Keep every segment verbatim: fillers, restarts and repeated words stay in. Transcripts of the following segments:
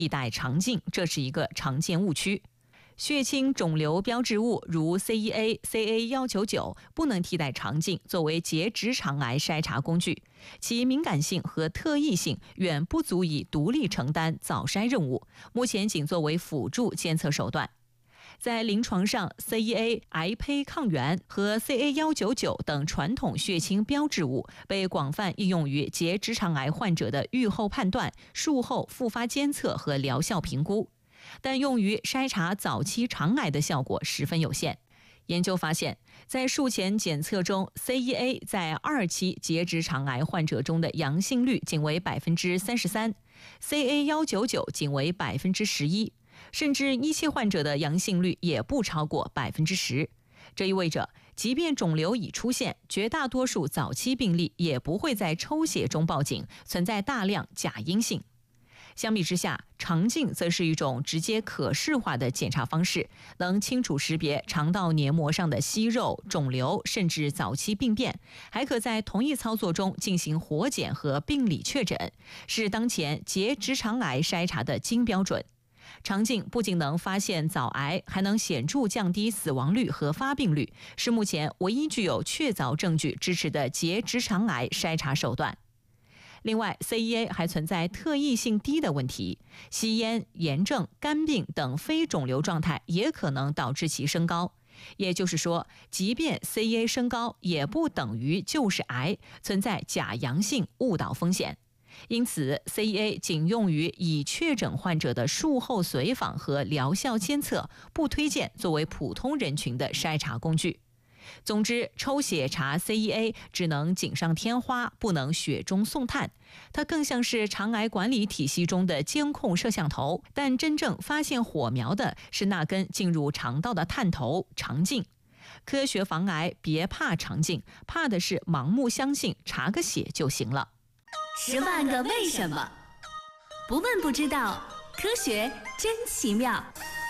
替代肠镜，这是一个常见误区。血清肿瘤标志物如 C E A、C A 一九九 不能替代肠镜作为结直肠癌筛查工具，其敏感性和特异性远不足以独立承担早筛任务，目前仅作为辅助监测手段。在临床上 ，C E A 癌胚抗原和 C A 一九九 等传统血清标志物被广泛应用于结直肠癌患者的预后判断、术后复发监测和疗效评估，但用于筛查早期肠癌的效果十分有限。研究发现，在术前检测中 ，C E A 在二期结直肠癌患者中的阳性率仅为 百分之三十三， C A 一九九 仅为 百分之十一。甚至一期患者的阳性率也不超过 百分之十。 这意味着，即便肿瘤已出现，绝大多数早期病例也不会在抽血中报警，存在大量假阴性。相比之下，肠镜则是一种直接可视化的检查方式，能清楚识别肠道黏膜上的息肉、肿瘤，甚至早期病变，还可在同一操作中进行活检和病理确诊，是当前结直肠癌筛查的金标准。肠镜不仅能发现早癌，还能显著降低死亡率和发病率，是目前唯一具有确凿证据支持的结直肠癌筛查手段。另外 ，C E A 还存在特异性低的问题，吸烟、炎症、肝病等非肿瘤状态也可能导致其升高。也就是说，即便 C E A 升高，也不等于就是癌，存在假阳性误导风险。因此 ，C E A 仅用于已确诊患者的术后随访和疗效监测，不推荐作为普通人群的筛查工具。总之，抽血查 C E A 只能锦上添花，不能雪中送炭。它更像是肠癌管理体系中的监控摄像头，但真正发现火苗的是那根进入肠道的探头——肠镜。科学防癌，别怕肠镜，怕的是盲目相信查个血就行了。 十万个为什么，不问不知道，科学真奇妙。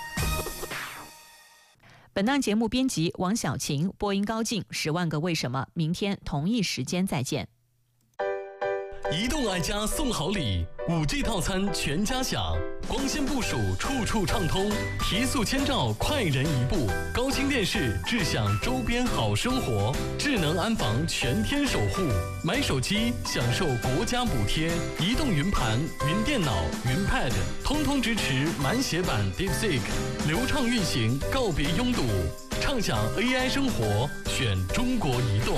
本档节目编辑王小晴，播音高静，十万个为什么，明天同一时间再见。 移动爱家送好礼， 五 G 套餐全家享，光纤部署处处畅通，提速千兆快人一步，高清电视智享周边好生活，智能安防全天守护，买手机享受国家补贴，移动云盘、云电脑、云 Pad 通通支持满血版 DeepSeek， 流畅运行，告别拥堵，畅享 A I 生活，选中国移动。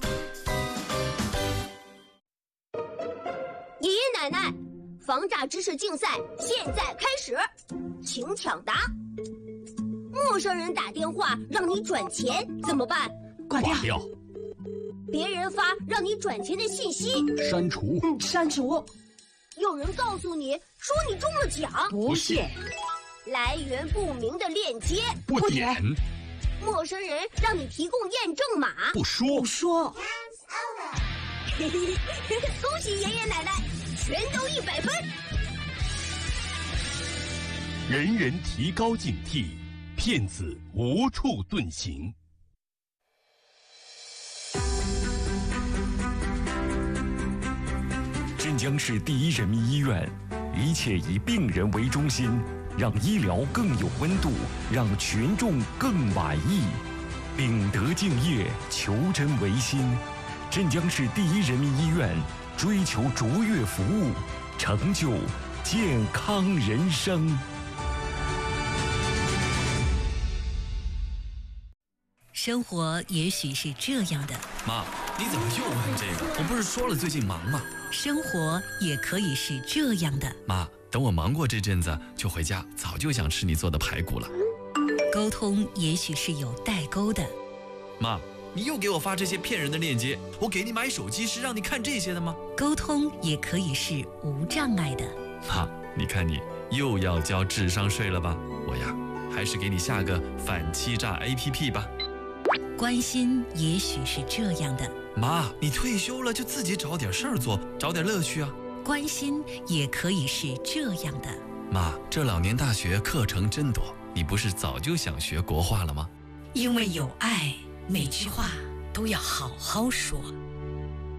爷爷奶奶，防诈知识竞赛现在开始，请抢答。陌生人打电话让你转钱怎么办？ 挂掉。 掉别人发让你转钱的信息， 删除。嗯，删除。 有人告诉你说你中了奖， 不信。 来源不明的链接， 不点。 陌生人让你提供验证码， 不说。不说。 恭喜爷爷奶奶，全都一百分。 人人提高警惕，骗子无处遁形。 镇江市第一人民医院，一切以病人为中心，让医疗更有温度，让群众更满意。秉德敬业，求真为心。镇江市第一人民医院追求卓越服务，成就健康人生。 生活也许是这样的。 妈，你怎么又问这个？我不是说了最近忙吗？ 生活也可以是这样的。 妈，等我忙过这阵子就回家，早就想吃你做的排骨了。 沟通也许是有代沟的。 妈，你又给我发这些骗人的链接，我给你买手机是让你看这些的吗？ 沟通也可以是无障碍的。 妈，你看你又要交智商税了吧？我呀，还是给你下个反欺诈 A P P 吧。 关心也许是这样的。 妈，你退休了就自己找点事儿做，找点乐趣啊。 关心也可以是这样的。 妈，这老年大学课程真多，你不是早就想学国画了吗？ 因为有爱，每句话都要好好说。